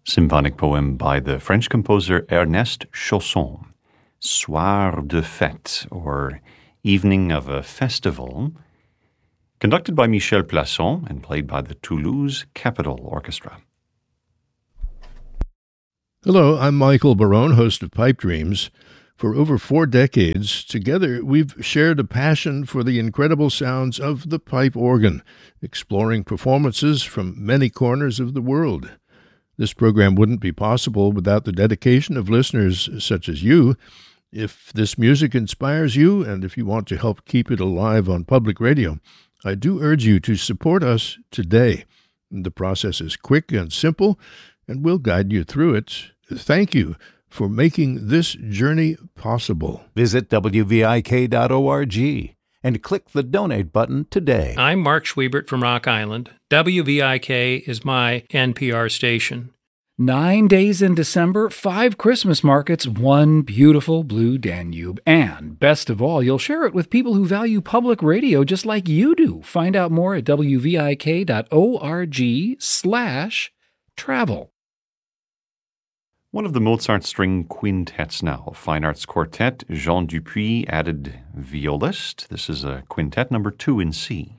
Symphonic poem by the French composer Ernest Chausson, Soir de Fête, or Evening of a Festival, conducted by Michel Plasson and played by the Toulouse Capitol Orchestra. Hello, I'm Michael Barone, host of Pipe Dreams. For over 4 decades, together we've shared a passion for the incredible sounds of the pipe organ, exploring performances from many corners of the world. This program wouldn't be possible without the dedication of listeners such as you. If this music inspires you, and if you want to help keep it alive on public radio, I do urge you to support us today. The process is quick and simple, and we'll guide you through it. Thank you for making this journey possible. Visit WVIK.org and click the donate button today. I'm Mark Schwiebert from Rock Island. WVIK is my NPR station. 9 days in December, 5 Christmas markets, 1 beautiful blue Danube. And best of all, you'll share it with people who value public radio just like you do. Find out more at WVIK.org/travel. One of the Mozart string quintets now, Fine Arts Quartet, Jean Dupuis added violist. This is a quintet number 2 in C.